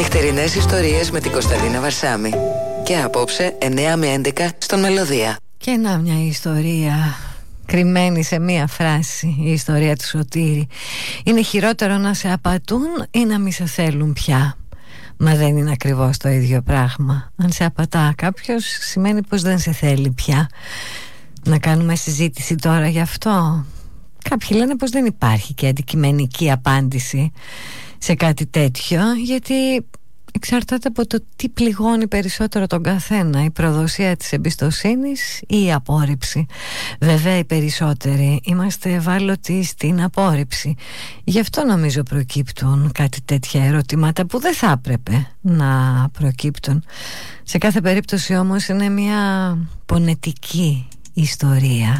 Νυχτερινές ιστορίες με την Κωνσταντίνα Βαρσάμη. Και απόψε 9 με 11 στον Μελωδία. Και να μια ιστορία κρυμμένη σε μία φράση, η ιστορία του Σωτήρη. Είναι χειρότερο να σε απατούν ή να μη σε θέλουν πια? Μα δεν είναι ακριβώς το ίδιο πράγμα. Αν σε απατά κάποιος, σημαίνει πως δεν σε θέλει πια. Να κάνουμε συζήτηση τώρα γι' αυτό? Κάποιοι λένε πως δεν υπάρχει και αντικειμενική απάντηση σε κάτι τέτοιο, γιατί εξαρτάται από το τι πληγώνει περισσότερο τον καθένα, η προδοσία της εμπιστοσύνης ή η απόρριψη. Βέβαια οι περισσότεροι είμαστε ευάλωτοι στην απόρριψη. Γι' αυτό νομίζω προκύπτουν κάτι τέτοια ερωτήματα που δεν θα έπρεπε να προκύπτουν. Σε κάθε περίπτωση όμως είναι μια πονετική ιστορία